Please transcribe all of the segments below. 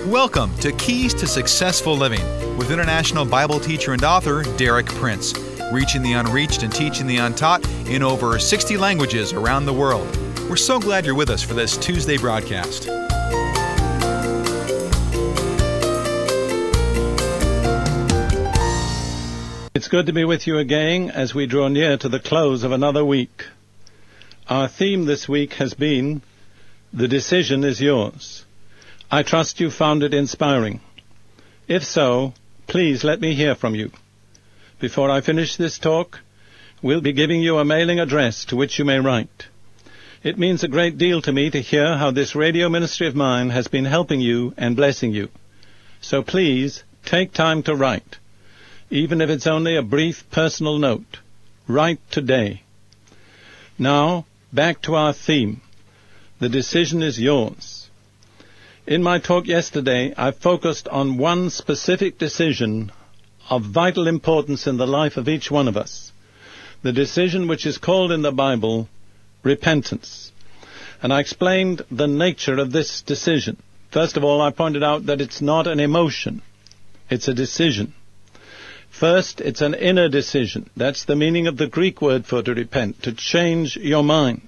Welcome to Keys to Successful Living with international Bible teacher and author Derek Prince, reaching the unreached and teaching the untaught in over 60 languages around the world. We're so glad you're with us for this Tuesday broadcast. It's good to be with you again as we draw near to the close of another week. Our theme this week has been, "The decision is yours." I trust you found it inspiring. If so, please let me hear from you. Before I finish this talk, we'll be giving you a mailing address to which you may write. It means a great deal to me to hear how this radio ministry of mine has been helping you and blessing you. So please, take time to write. Even if it's only a brief personal note, write today. Now, back to our theme. The decision is yours. In my talk yesterday, I focused on one specific decision of vital importance in the life of each one of us. The decision which is called in the Bible repentance. And I explained the nature of this decision. First of all, I pointed out that it's not an emotion. It's a decision. First, it's an inner decision. That's the meaning of the Greek word for to repent, to change your mind.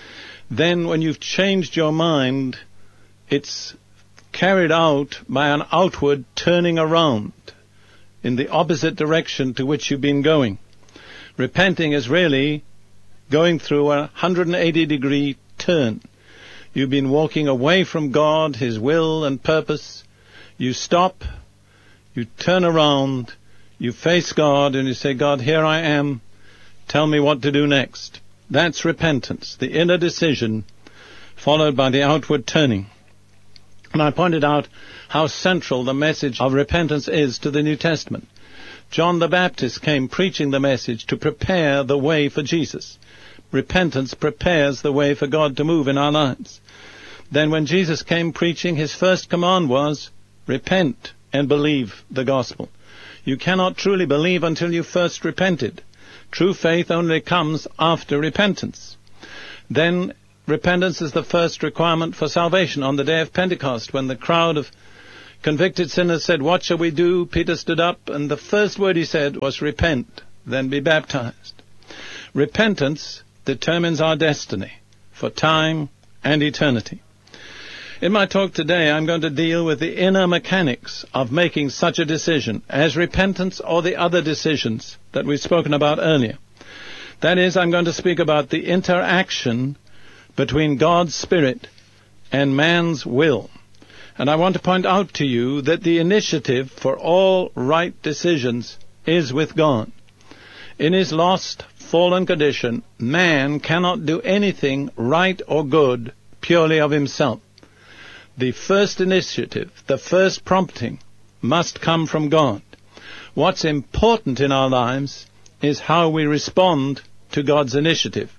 Then, when you've changed your mind, it's carried out by an outward turning around in the opposite direction to which you've been going. Repenting is really going through a 180-degree turn. You've been walking away from God, His will and purpose. You stop, you turn around, you face God, and you say, "God, here I am. Tell me what to do next." That's repentance, the inner decision, followed by the outward turning. And I pointed out how central the message of repentance is to the New Testament. John the Baptist came preaching the message to prepare the way for Jesus. Repentance prepares the way for God to move in our lives. Then when Jesus came preaching, his first command was, repent and believe the gospel. You cannot truly believe until you first repented. True faith only comes after repentance. Then repentance is the first requirement for salvation. On the day of Pentecost, when the crowd of convicted sinners said, "What shall we do?" Peter stood up, and the first word he said was, "Repent, then be baptized." Repentance determines our destiny for time and eternity. In my talk today, I'm going to deal with the inner mechanics of making such a decision as repentance or the other decisions that we've spoken about earlier. That is, I'm going to speak about the interaction between God's Spirit and man's will. And I want to point out to you that the initiative for all right decisions is with God. In his lost, fallen condition, man cannot do anything right or good purely of himself. The first initiative, the first prompting, must come from God. What's important in our lives is how we respond to God's initiative.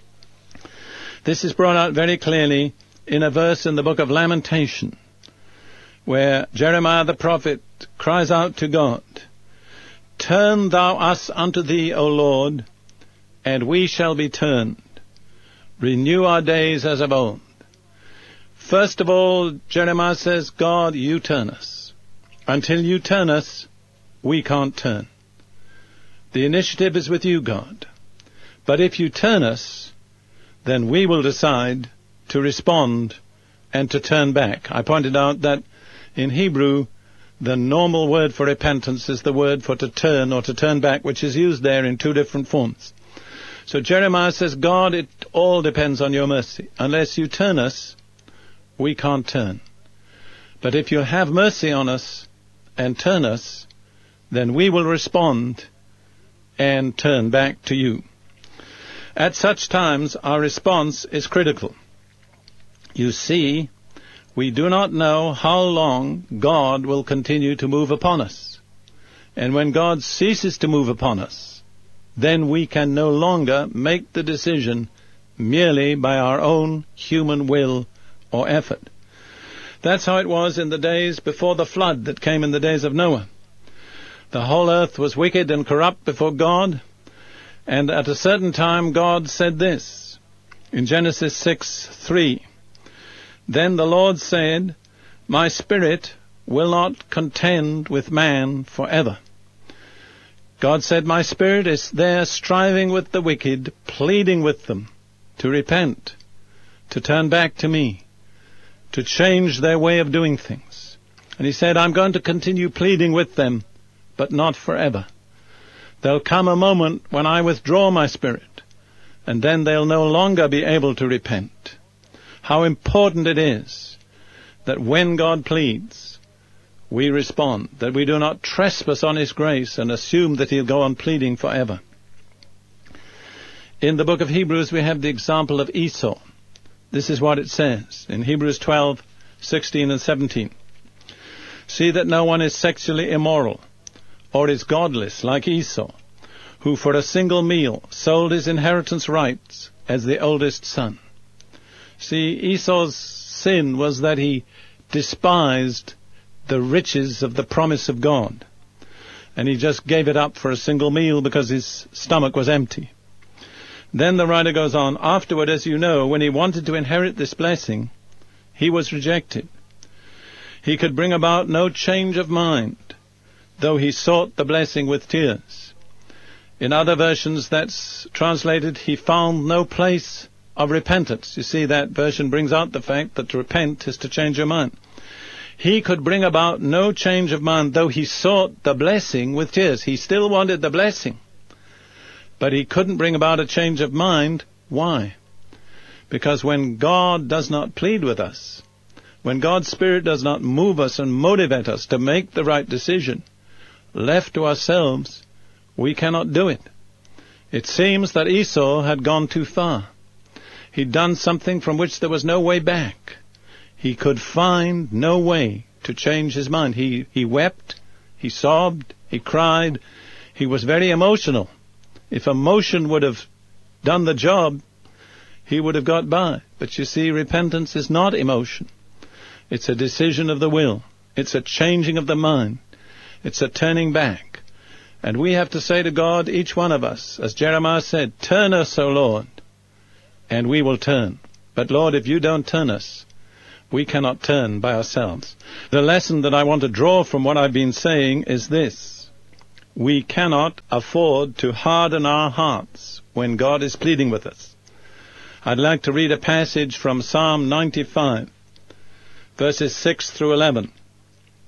This is brought out very clearly in a verse in the book of Lamentation, where Jeremiah the prophet cries out to God, "Turn thou us unto thee, O Lord, and we shall be turned. Renew our days as of old." First of all, Jeremiah says, "God, you turn us. Until you turn us, we can't turn. The initiative is with you, God. But if you turn us, then we will decide to respond and to turn back." I pointed out that in Hebrew, the normal word for repentance is the word for to turn or to turn back, which is used there in two different forms. So Jeremiah says, "God, it all depends on your mercy. Unless you turn us, we can't turn. But if you have mercy on us and turn us, then we will respond and turn back to you." At such times, our response is critical. You see, we do not know how long God will continue to move upon us. And when God ceases to move upon us, then we can no longer make the decision merely by our own human will or effort. That's how it was in the days before the flood that came in the days of Noah. The whole earth was wicked and corrupt before God, and at a certain time God said this in Genesis 6:3, "Then the Lord said, My spirit will not contend with man forever. God said, my Spirit is there striving with the wicked, pleading with them to repent, to turn back to me, to change their way of doing things. And he said, I'm going to continue pleading with them, but not forever. There'll come a moment when I withdraw my Spirit, and then they'll no longer be able to repent. How important it is that when God pleads, we respond, that we do not trespass on his grace and assume that he'll go on pleading forever. In the book of Hebrews, we have the example of Esau. This is what it says in Hebrews 12:16 and 17. See that no one is sexually immoral or is godless like Esau, who for a single meal sold his inheritance rights as the oldest son. See, Esau's sin was that he despised the riches of the promise of God, and he just gave it up for a single meal because his stomach was empty. Then the writer goes on, afterward, as you know, when he wanted to inherit this blessing, he was rejected. He could bring about no change of mind, though he sought the blessing with tears. In other versions, that's translated, he found no place of repentance. You see, that version brings out the fact that to repent is to change your mind. He could bring about no change of mind, though he sought the blessing with tears. He still wanted the blessing, but he couldn't bring about a change of mind. Why? Because when God does not plead with us, when God's Spirit does not move us and motivate us to make the right decision, left to ourselves, we cannot do it. It seems that Esau had gone too far. He'd done something from which there was no way back. He could find no way to change his mind. He wept, he sobbed, he cried. He was very emotional. If emotion would have done the job, he would have got by. But you see, repentance is not emotion. It's a decision of the will. It's a changing of the mind. It's a turning back. And we have to say to God, each one of us, as Jeremiah said, turn us, O Lord, and we will turn. But Lord, if you don't turn us, we cannot turn by ourselves. The lesson that I want to draw from what I've been saying is this. We cannot afford to harden our hearts when God is pleading with us. I'd like to read a passage from Psalm 95, verses 6 through 11.